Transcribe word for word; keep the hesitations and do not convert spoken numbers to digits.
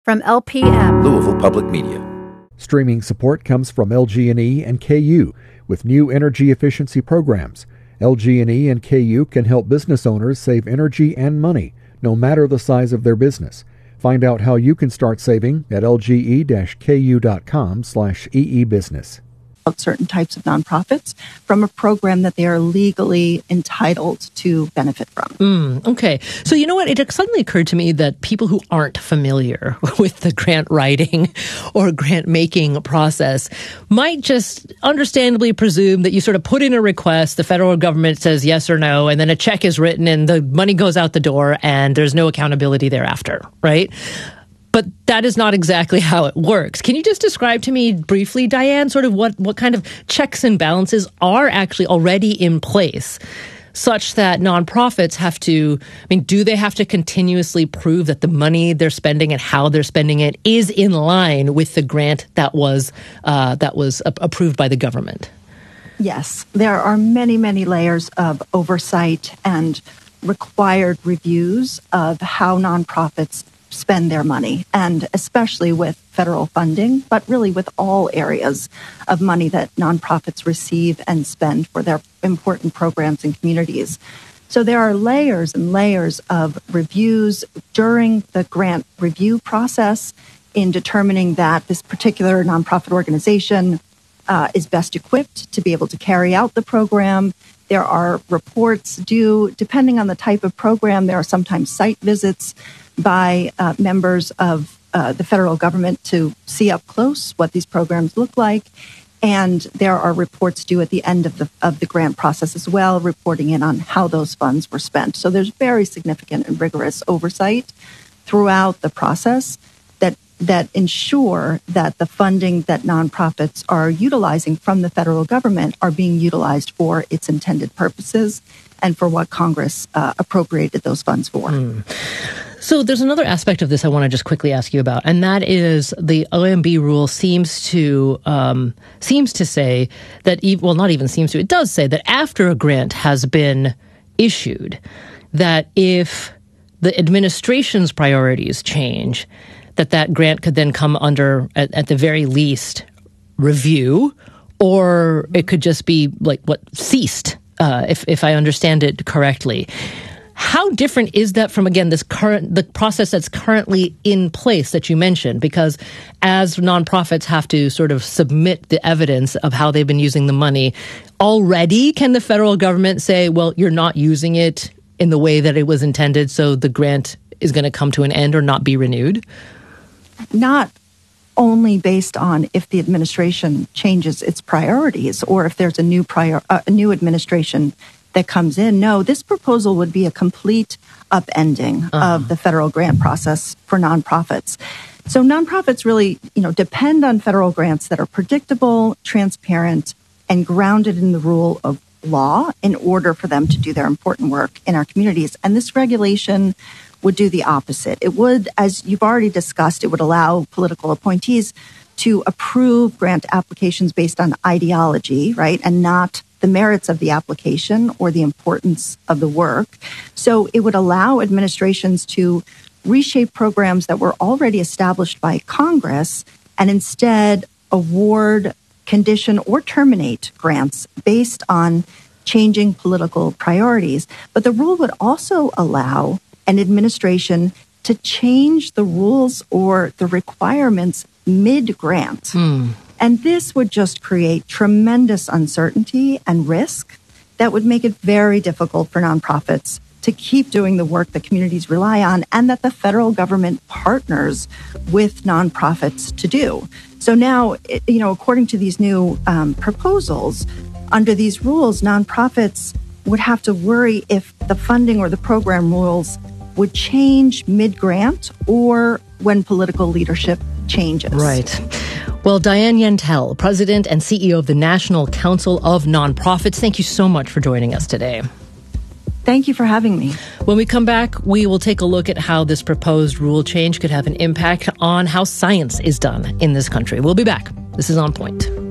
From L P M, Louisville Public Media. Streaming support comes from L G and E and K U with new energy efficiency programs. L G and E and K U can help business owners save energy and money, no matter the size of their business. Find out how you can start saving at lge-ku.com slash eebusiness. Certain types of nonprofits from a program that they are legally entitled to benefit from. Mm, okay. So you know what? It suddenly occurred to me that people who aren't familiar with the grant writing or grant making process might just understandably presume that you sort of put in a request, the federal government says yes or no, and then a check is written and the money goes out the door and there's no accountability thereafter, right? But that is not exactly how it works. Can you just describe to me briefly, Diane, sort of what, what kind of checks and balances are actually already in place such that nonprofits have to, I mean, do they have to continuously prove that the money they're spending and how they're spending it is in line with the grant that was uh, that was a- approved by the government? Yes, there are many, many layers of oversight and required reviews of how nonprofits spend their money, and especially with federal funding, but really with all areas of money that nonprofits receive and spend for their important programs and communities. So there are layers and layers of reviews during the grant review process in determining that this particular nonprofit organization uh, is best equipped to be able to carry out the program. There are reports due, depending on the type of program. There are sometimes site visits by uh, members of uh, the federal government to see up close what these programs look like. And there are reports due at the end of the of the grant process as well, reporting in on how those funds were spent. So there's very significant and rigorous oversight throughout the process that that ensure that the funding that nonprofits are utilizing from the federal government are being utilized for its intended purposes and for what Congress uh, appropriated those funds for. Mm. So there's another aspect of this I want to just quickly ask you about, and that is the O M B rule seems to um, seems to say that, e- well, not even seems to, it does say that after a grant has been issued, that if the administration's priorities change, that that grant could then come under, at, at the very least, review, or it could just be like what ceased, uh, if if I understand it correctly. How different is that from, again, this current, the process that's currently in place that you mentioned? Because as nonprofits have to sort of submit the evidence of how they've been using the money, already can the federal government say, well, you're not using it in the way that it was intended, so the grant is going to come to an end or not be renewed? Not only based on if the administration changes its priorities or if there's a new prior, uh, a new administration that comes in. No, this proposal would be a complete upending uh-huh. of the federal grant process for nonprofits. So nonprofits really, you know, depend on federal grants that are predictable, transparent, and grounded in the rule of law in order for them to do their important work in our communities. And this regulation would do the opposite. It would, as you've already discussed, it would allow political appointees to approve grant applications based on ideology, right, and not the merits of the application or the importance of the work. So it would allow administrations to reshape programs that were already established by Congress and instead award, condition, or terminate grants based on changing political priorities. But the rule would also allow an administration to change the rules or the requirements mid-grant. Hmm. And this would just create tremendous uncertainty and risk that would make it very difficult for nonprofits to keep doing the work that communities rely on and that the federal government partners with nonprofits to do. So now, you know, according to these new um, proposals, under these rules, nonprofits would have to worry if the funding or the program rules would change mid-grant or when political leadership changes. Right. Well, Diane Yentell, President and C E O of the National Council of Nonprofits, thank you so much for joining us today. Thank you for having me. When we come back, we will take a look at how this proposed rule change could have an impact on how science is done in this country. We'll be back. This is On Point.